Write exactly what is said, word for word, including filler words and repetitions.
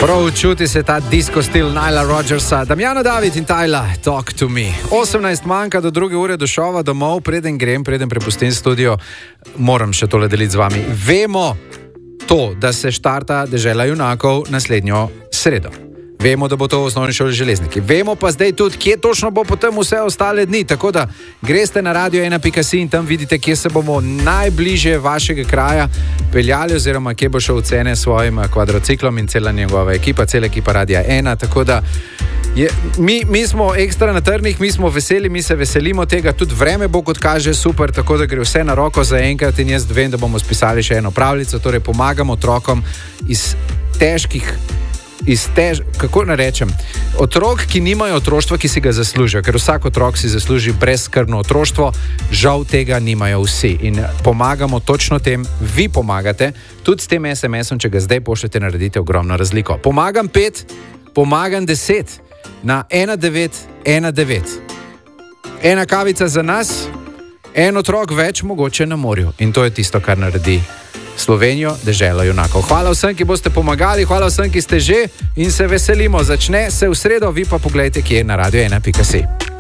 Prav čuti se ta disco stil Nila Rodgersa. Damjana David in Tyla, Talk to Me. osemnajst manjka do druge ure do šova domov, preden grem, preden prepustim studio, moram še tole deliti z vami. Vemo to, da se štarta Dežela junakov naslednjo sredo. Vemo, da bo to v osnovni šoli Železniki. Vemo pa zdaj tudi, kje točno bo potem vse ostale dni. Tako da greste na radio ena pika si in tam vidite, kje se bomo najbližje vašega kraja peljali oziroma kje bo šel v cene svojim kvadrociklom in cela njegova ekipa, cela ekipa Radia ena. Tako da je, mi, mi smo ekstra na trnih, mi smo veseli, mi se veselimo tega. Tudi vreme bo, kot kaže, super, tako da gre vse na roko za enkrat in jaz vem, da bomo spisali še eno pravljico. Torej pomagamo otrokom iz težkih Iz tež, kako ne rečem, otrok, ki nimajo otroštva, ki si ga zaslužijo, ker vsak otrok si zasluži brezskrbno otroštvo, žal tega nimajo vsi in pomagamo točno tem, vi pomagate, tudi s tem es em esom, če ga zdaj pošljete, naredite ogromno razliko. Pomagam pet, pomagam deset na ena devet ena devet. Ena kavica za nas, en otrok več mogoče na morju in to je tisto, kar naredi Slovenijo, deželo junakov. Hvala vsem, ki boste pomagali, hvala vsem, ki ste že in se veselimo. Začne se v sredo, vi pa pogledajte, kje je na radio ena pika si.